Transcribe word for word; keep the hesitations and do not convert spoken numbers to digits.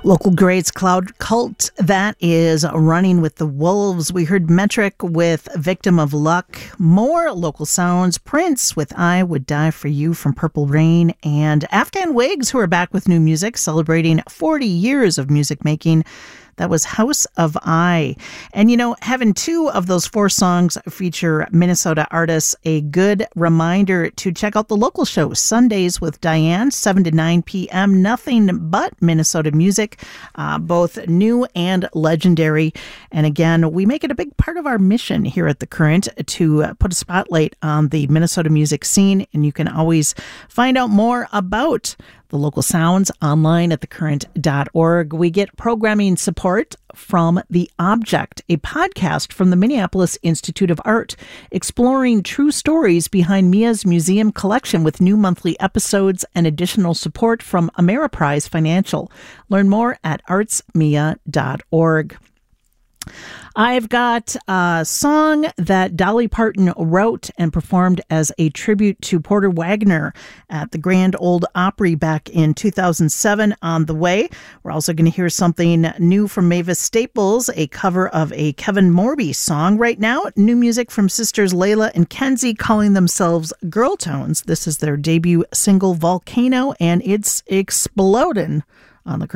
Local Greats Cloud Cult, that is Running with the Wolves. We heard Metric with Victim of Luck. More local sounds. Prince with I Would Die For You from Purple Rain. And Afghan Wigs, who are back with new music, celebrating forty years of music making. That was House of I. And, you know, having two of those four songs feature Minnesota artists, a good reminder to check out the local show, Sundays with Diane, seven to nine p.m. Nothing but Minnesota music, uh, both new and legendary. And again, we make it a big part of our mission here at The Current to uh, put a spotlight on the Minnesota music scene. And you can always find out more about the local sounds online at the current dot org. We get programming support from The Object, a podcast from the Minneapolis Institute of Art, exploring true stories behind Mia's museum collection with new monthly episodes and additional support from Ameriprise Financial. Learn more at arts mia dot org. I've got a song that Dolly Parton wrote and performed as a tribute to Porter Wagoner at the Grand Ole Opry back in two thousand seven on the way. We're also going to hear something new from Mavis Staples, a cover of a Kevin Morby song. Right now, new music from sisters Layla and Kenzie, calling themselves Girl Tones. This is their debut single, Volcano, and it's exploding on the